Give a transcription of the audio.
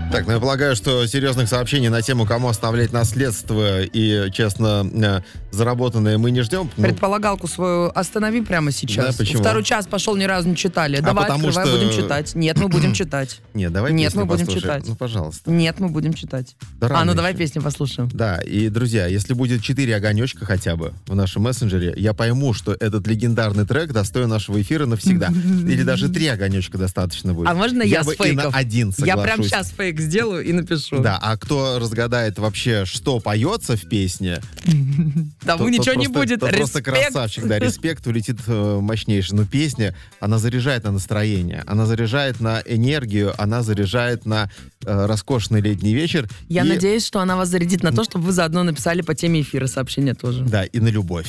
Так, ну я полагаю, что серьезных сообщений на тему, кому оставлять наследство и честно заработанное, мы не ждем. Предполагалку свою останови прямо сейчас. Да, почему? Второй час пошел, ни разу не читали. Давай, потому открывай, что- будем читать. Нет, мы будем читать. Нет, давай Нет, песню мы будем послушаем. читать. Ну, пожалуйста. Нет, мы будем читать. Да рано давай еще. песню послушаем. Да, и, друзья, если будет 4 огонечка хотя бы в нашем мессенджере, я пойму, что этот легендарный трек достоин нашего эфира навсегда. Или даже 3 огонечка достаточно будет. А можно я с бы и на фейков? 1 Я соглашусь. прям сейчас фейк сделаю и напишу. Да, а кто разгадает вообще, что поется в песне, Тому тот ничего не просто- будет. тот просто Респект. красавчик, да, респект улетит мощнейший. Но песня, она заряжает на настроение, она заряжает на энергию, она заряжает на роскошный летний вечер. Я и, надеюсь, что она вас зарядит на то, чтобы вы заодно написали по теме эфира сообщение тоже. Да, и на любовь.